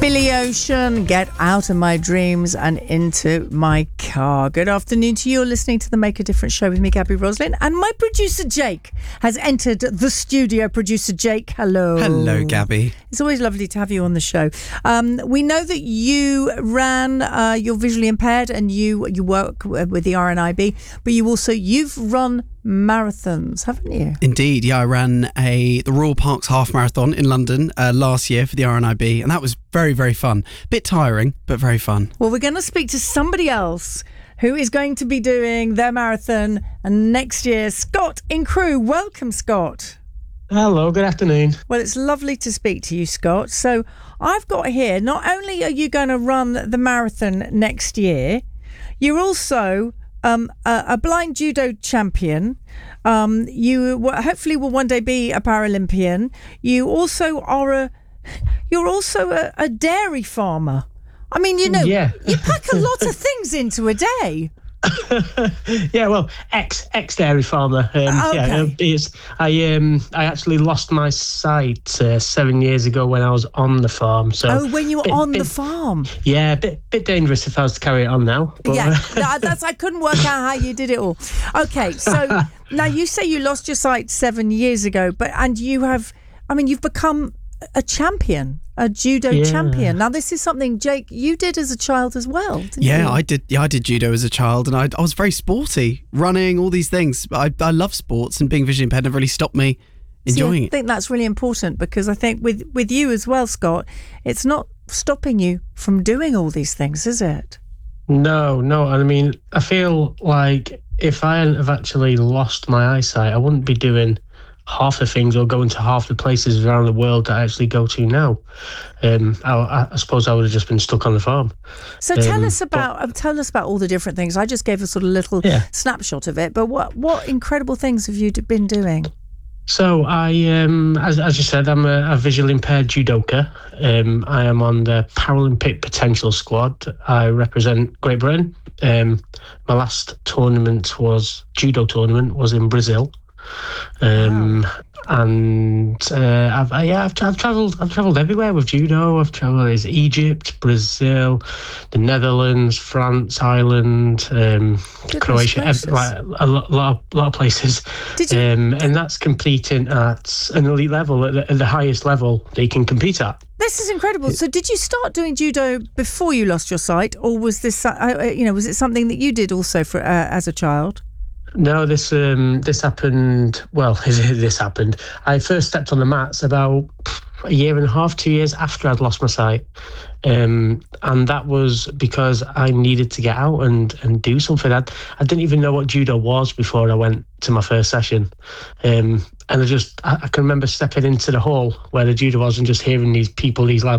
Billy Ocean, Get Out of My Dreams and Into My Car. Good afternoon to you. You're listening to the Make a Difference show with me, Gabby Roslin, and my producer Jake has entered the studio. Producer Jake, hello. Hello, Gabby. It's always lovely to have you on the show. We know that you ran, you're visually impaired and you work with the RNIB, but you've run marathons, haven't you? Indeed, yeah. I ran the Royal Parks Half Marathon in London last year for the RNIB, and that was very, very fun. Bit tiring, but very fun. Well, we're going to speak to somebody else who is going to be doing their marathon next year. Scott in Crewe. Welcome, Scott. Hello, good afternoon. Well, it's lovely to speak to you, Scott. So I've got here, not only are you going to run the marathon next year, you're also a blind judo champion. You hopefully will one day be a Paralympian. You also are a dairy farmer. I mean, you pack a lot of things into a day. Yeah, well, ex dairy farmer. Okay. I actually lost my sight 7 years ago when I was on the farm. So when you were on the farm? Yeah, bit dangerous if I was to carry it on now. But, yeah, I couldn't work out how you did it all. Okay, so now you say you lost your sight 7 years ago, you've become a champion. A judo champion. Now, this is something, Jake, you did as a child as well, didn't you? I did. Yeah, I did judo as a child, and I was very sporty, running, all these things. I love sports, and being visually impaired never really stopped me enjoying it. I think that's really important, because I think with you as well, Scott, it's not stopping you from doing all these things, is it? No. I mean, I feel like if I hadn't have actually lost my eyesight, I wouldn't be doing half the things or going to half the places around the world that I actually go to now. I suppose I would have just been stuck on the farm. So tell us about all the different things. I just gave a sort of little snapshot of it, but what incredible things have you been doing? So I, as you said, I'm a visually impaired judoka. I am on the Paralympic Potential Squad. I represent Great Britain. My last judo tournament was in Brazil. I've travelled everywhere with judo. I've travelled as Egypt, Brazil, the Netherlands, France, Ireland, Croatia, a lot of places. And that's competing at an elite level, at the highest level that you can compete at. This is incredible. So did you start doing judo before you lost your sight, or was this was it something that you did also for as a child? No, this happened. Well, this happened. I first stepped on the mats about a year and a half, 2 years after I'd lost my sight, and that was because I needed to get out and do something. I didn't even know what judo was before I went to my first session, and I can remember stepping into the hall where the judo was and just hearing these lads